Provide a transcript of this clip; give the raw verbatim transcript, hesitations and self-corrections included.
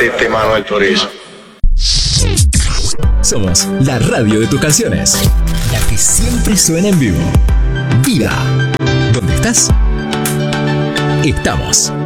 Tete Manuel Turizo. Somos la radio de tus canciones, la que siempre suena en vivo. Vida, ¿dónde estás? Estamos.